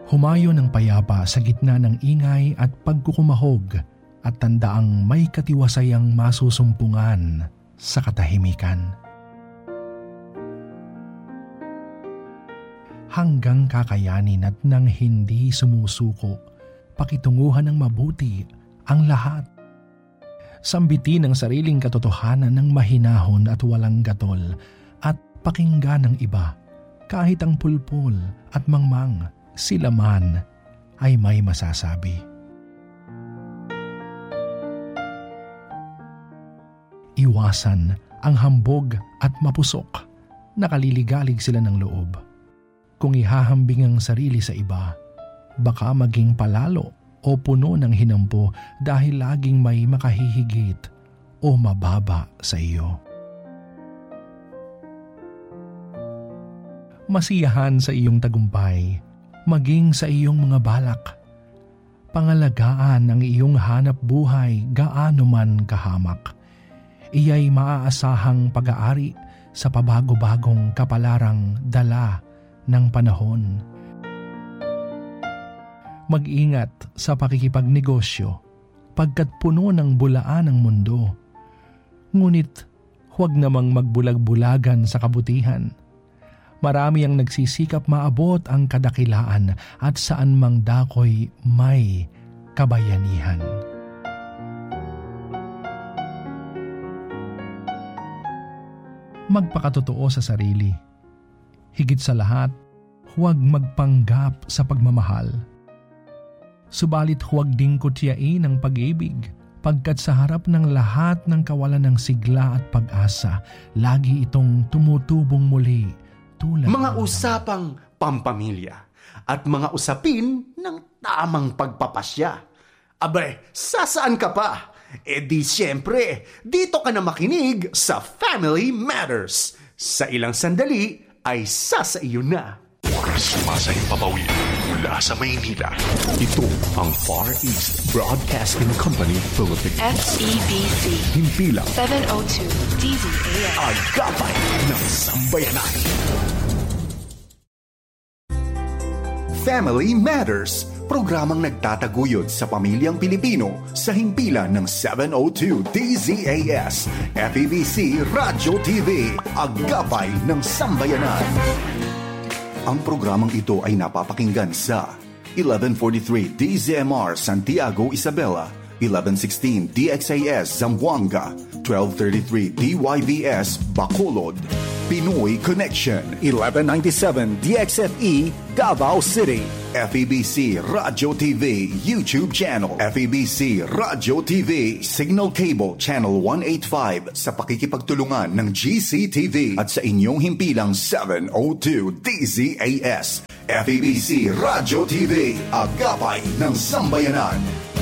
Humayo ng payapa sa gitna ng ingay at pagkukumahog at tandaang may katiwasayang masusumpungan sa katahimikan. Hanggang kakayanin at nang hindi sumusuko, pakitunguhan ng mabuti ang lahat. Sambitin ang sariling katotohanan ng mahinahon at walang gatol at pakinggan ng iba kahit ang pulpul at mangmang sila man ay may masasabi. Iwasan ang hambog at mapusok, nakaliligalig sila ng loob. Kung ihahambing ang sarili sa iba, baka maging palalo o puno ng hinampo dahil laging may makahihigit o mababa sa iyo. Masiyahan sa iyong tagumpay, maging sa iyong mga balak. Pangalagaan ang iyong hanap buhay gaano man kahamak. Iya'y maaasahang pag-aari sa pabago-bagong kapalarang dala ng panahon. Mag-ingat sa pakikipagnegosyo pagkat puno ng bulaan ang mundo. Ngunit huwag namang magbulag-bulagan sa kabutihan. Marami ang nagsisikap maabot ang kadakilaan at saan mang dakoy may kabayanihan. Magpakatotoo sa sarili. Higit sa lahat, huwag magpanggap sa pagmamahal. Subalit huwag ding kutyain ang pag-ibig, pagkat sa harap ng lahat ng kawalan ng sigla at pag-asa, lagi itong tumutubong muli tulad mga usapang pampamilya at mga usapin ng tamang pagpapasya. Abay, sasaan ka pa? E di siyempre, dito ka na makinig sa Family Matters. Sa ilang sandali ay sasaiyo na. Sumasayang papawid mula sa Maynila. Ito ang Far East Broadcasting Company Philippines. FEBC. Himpilang 702 DZAS. Agapay ng Sambayanan. Family Matters, programang nagtataguyod sa pamilyang Pilipino sa himpilan ng 702 DZAS, FEBC Radyo TV, Agapay ng Sambayanan. Ang programang ito ay napapakinggan sa 1143 DZMR Santiago, Isabela, 1116 DXAS Zamboanga, 1233 DYVS Bacolod, Pinoy Connection, 1197 DXFE Davao City, FEBC Radyo TV YouTube channel, FEBC Radyo TV Signal Cable Channel 185 sa pakikipagtulungan ng GCTV at sa inyong himpilang 702 DZAS, FEBC Radyo TV, Agapay ng Sambayanan.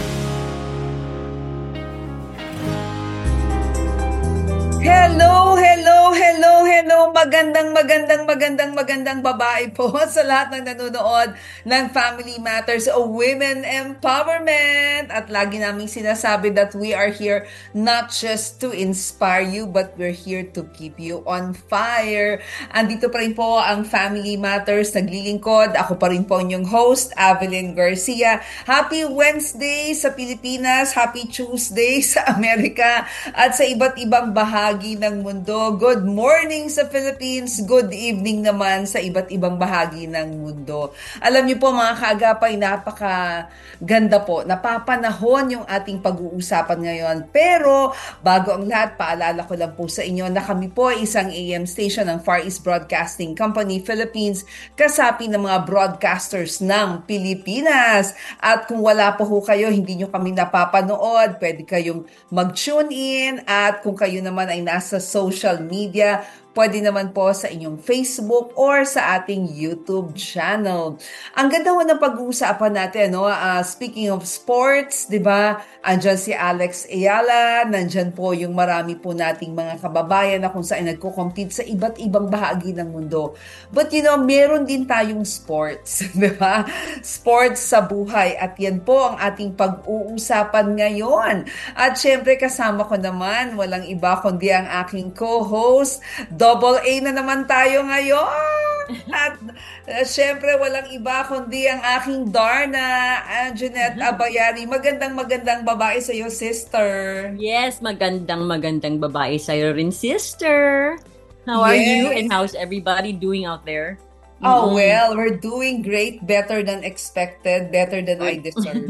Hello, hello, hello, hello. Magandang babae po sa lahat ng nanonood ng Family Matters o Women Empowerment. At lagi naming sinasabi that we are here not just to inspire you, but we're here to keep you on fire. Andito pa rin po ang Family Matters, naglilingkod. Ako pa rin po inyong host, Avelyn Garcia. Happy Wednesday sa Pilipinas, Happy Tuesday sa Amerika, at sa iba't ibang bahagi ng mundo. Good morning sa Philippines, good evening naman sa iba't ibang bahagi ng mundo. Alam niyo po mga kaagapay, napakaganda po. Napapanahon yung ating pag-uusapan ngayon. Pero bago ang lahat, paalala ko lang po sa inyo na kami po ay isang AM station ng Far East Broadcasting Company Philippines, kasapi ng mga broadcasters ng Pilipinas. At kung wala po ho kayo, hindi nyo kami napapanood, pwede kayong mag-tune in, at kung kayo naman ay nasa social media, pwede naman po sa inyong Facebook or sa ating YouTube channel. Ang ganda ho ng pag-uusapan natin, no? Speaking of sports, di ba? Andyan si Alex Ayala, nandyan po yung marami po nating mga kababayan na kung saan nagko-compete sa iba't ibang bahagi ng mundo. But you know, meron din tayong sports, di ba? Sports sa buhay, at yan po ang ating pag-uusapan ngayon. At syempre kasama ko naman, walang iba kundi ang aking co-host, Double A na naman tayo ngayon. At syempre walang iba kundi ang aking Darna, Anjanette Abayari. Magandang babae sa iyo, sister. Yes, magandang babae sa'yo rin, sister. How are you and Yes. how's everybody doing out there? Oh, well, we're doing great, better than expected, better than I deserve.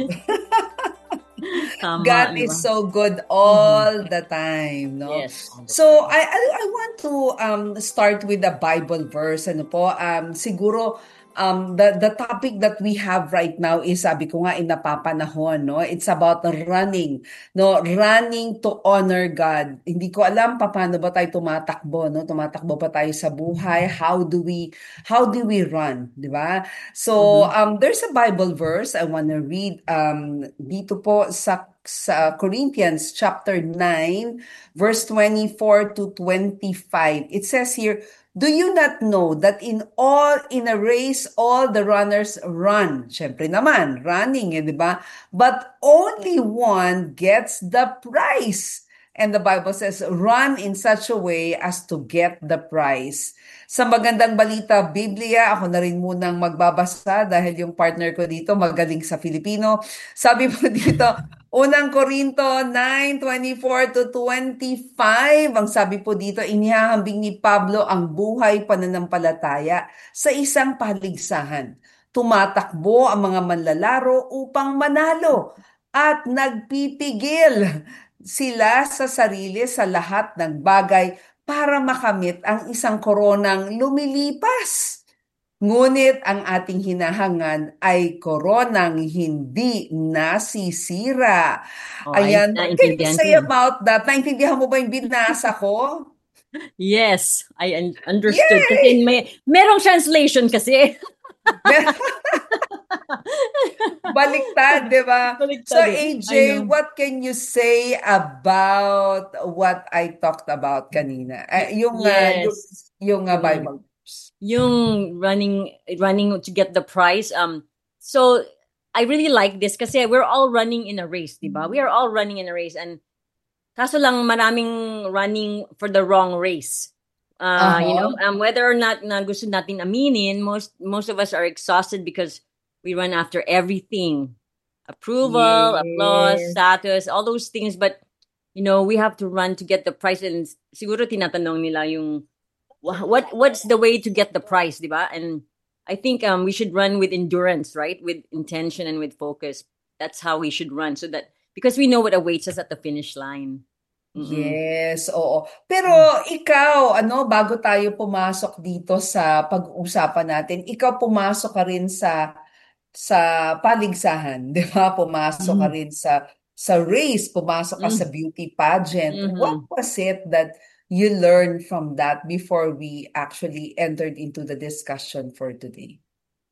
Tama, God di is ba? so good all the time, no? Yes, all the So I want to start with a Bible verse, ano po? Siguro the topic that we have right now is, sabi ko nga, in napapanahon, no? It's about running, no? Running to honor God. Hindi ko alam paano ba tayo tumatakbo, no? Tumatakbo pa tayo sa buhay. How do we run, di ba? So, there's a Bible verse I want to read dito po sa Corinthians chapter 9 verse 24 to 25. It says here, "Do you not know that in a race all the runners run?" Syempre naman, running, di ba? "But only one gets the prize." And the Bible says, "Run in such a way as to get the prize." Sa magandang balita, Biblia, ako na rin munang magbabasa dahil yung partner ko dito magaling sa Filipino. Sabi po dito, Unang Korinto 9:24 to 25. Ang sabi po dito, inihahambing ni Pablo ang buhay pananampalataya sa isang paligsahan. Tumatakbo ang mga manlalaro upang manalo at nagpipigil sila sa sarili sa lahat ng bagay para makamit ang isang koronang lumilipas. Ngunit ang ating hinahangan ay koronang hindi nasisira. Okay, Ayan, what can you naintindihan ko say yan. about that? Naintindihan mo ba yung binasa ko? Yes, I understood. Kasi merong translation kasi. Baliktad, di ba? So Baliktad eh. AJ, I know. what can you say about what I talked about kanina? Yes. Yung Bible verse. Yung running to get the prize. So I really like this kasi we're all running in a race, di ba? We are all running in a race, and kaso lang maraming running for the wrong race. Whether or not na gusto natin aminin, most of us are exhausted because we run after everything. Approval, applause, Yes. status, all those things, but we have to run to get the prize. And siguro tinatanong nila yung what's the way to get the prize, di ba? And I think we should run with endurance, right? With intention and with focus. That's how we should run, so that because we know what awaits us at the finish line. Yes, oo. Pero ikaw, bago tayo pumasok dito sa pag-uusapan natin, ikaw pumasok ka rin sa paligsahan, 'di ba? Pumasok ka rin sa race, pumasok ka sa beauty pageant. What was it that you learned from that before we actually entered into the discussion for today?